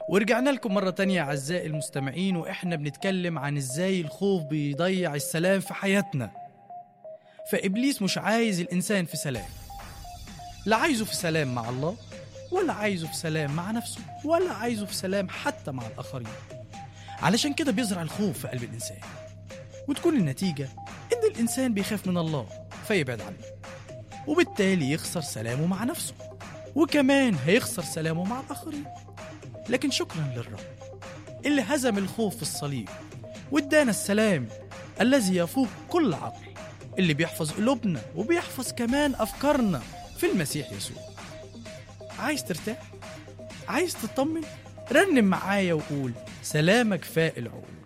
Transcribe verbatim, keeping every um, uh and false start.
ورجعنا لكم مرة تانية أعزائي المستمعين، وإحنا بنتكلم عن إزاي الخوف بيضيع السلام في حياتنا. فإبليس مش عايز الإنسان في سلام، لا عايزه في سلام مع الله، ولا عايزه في سلام مع نفسه، ولا عايزه في سلام حتى مع الآخرين. علشان كده بيزرع الخوف في قلب الإنسان، وتكون النتيجة إن الإنسان بيخاف من الله فيبعد عنه، وبالتالي يخسر سلامه مع نفسه، وكمان هيخسر سلامه مع الآخرين. لكن شكرا للرب اللي هزم الخوف في الصليب وادانا السلام الذي يفوق كل عقل، اللي بيحفظ قلوبنا وبيحفظ كمان أفكارنا في المسيح يسوع. عايز ترتاح؟ عايز تطمن؟ رنم معايا وقول: سلامك فاق العقول.